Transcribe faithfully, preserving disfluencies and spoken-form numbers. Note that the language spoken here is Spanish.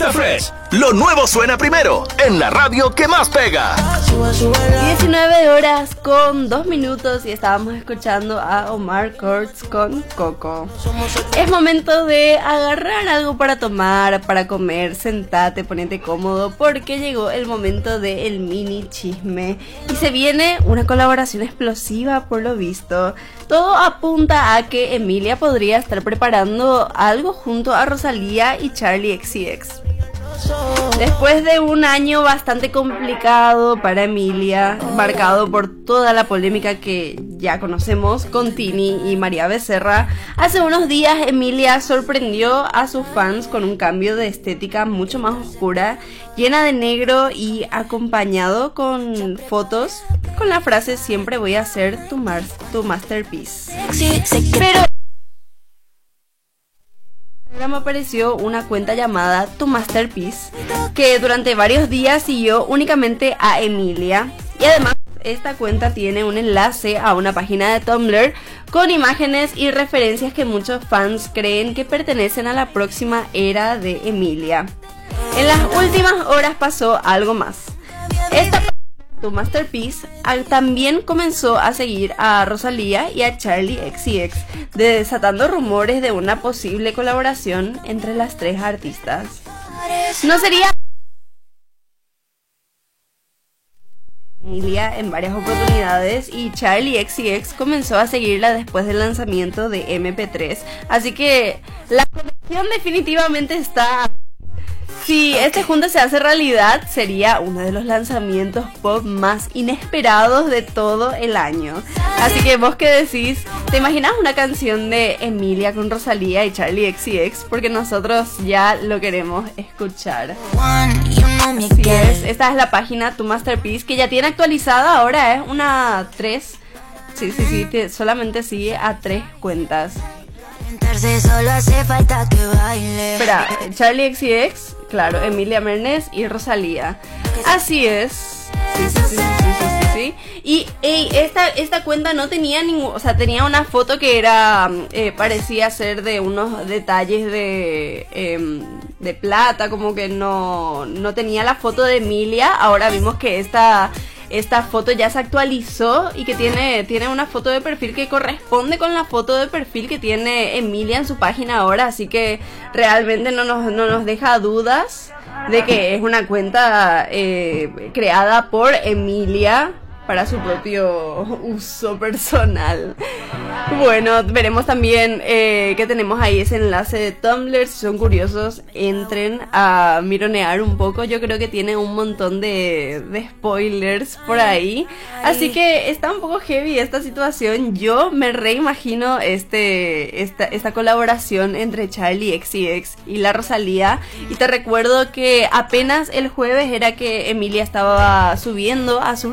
Suena Fresh. Lo nuevo suena primero en la radio que más pega. diecinueve horas con dos minutos y estábamos escuchando a Omar Courtz con Coco. Es momento de agarrar algo para tomar, para comer, sentate, ponete cómodo, porque llegó el momento del mini chisme. Y se viene una colaboración explosiva por lo visto. Todo apunta a que Emilia podría estar preparando algo junto a Rosalía y Charli X C X. Después de un año bastante complicado para Emilia, marcado por toda la polémica que ya conocemos con Tini y María Becerra, hace unos días Emilia sorprendió a sus fans con un cambio de estética mucho más oscura, llena de negro y acompañado con fotos con la frase "siempre voy a ser tu, mar- tu masterpiece". Pero me apareció una cuenta llamada Tu Masterpiece que durante varios días siguió únicamente a Emilia, y además esta cuenta tiene un enlace a una página de Tumblr con imágenes y referencias que muchos fans creen que pertenecen a la próxima era de Emilia. En las últimas horas pasó algo más. Esta Tu Masterpiece también comenzó a seguir a Rosalía y a Charli X C X, desatando rumores de una posible colaboración entre las tres artistas. No sería Emilia en varias oportunidades, y Charli X C X comenzó a seguirla después del lanzamiento de eme pe tres, así que la conexión definitivamente está. Si este junte se hace realidad, sería uno de los lanzamientos pop más inesperados de todo el año. Así que vos qué decís, ¿te imaginas una canción de Emilia con Rosalía y Charli X C X? Porque nosotros ya lo queremos escuchar. Así es, esta es la página Tu Masterpiece, que ya tiene actualizada, ahora es una tres. Sí, sí, sí, te, solamente sigue a tres cuentas. Solo hace falta que baile. Espera, Charli X C X, claro, Emilia Mernes y Rosalía. Así es. Sí, sí, sí, sí, sí, sí, sí. Y ey, esta, esta cuenta no tenía ningún, o sea, tenía una foto que era, eh, parecía ser de unos detalles de, eh, de plata, como que no, no tenía la foto de Emilia. Ahora vimos que esta... Esta foto ya se actualizó y que tiene, tiene una foto de perfil que corresponde con la foto de perfil que tiene Emilia en su página ahora, así que realmente no nos, no nos deja dudas de que es una cuenta eh, creada por Emilia para su propio uso personal. Bueno, veremos también eh, que tenemos ahí ese enlace de Tumblr. Si son curiosos, entren a mironear un poco. Yo creo que tiene un montón de, de spoilers por ahí. Así que está un poco heavy esta situación. Yo me reimagino este, esta, esta colaboración entre Charli X C X y la Rosalía. Y te recuerdo que apenas el jueves era que Emilia estaba subiendo a sus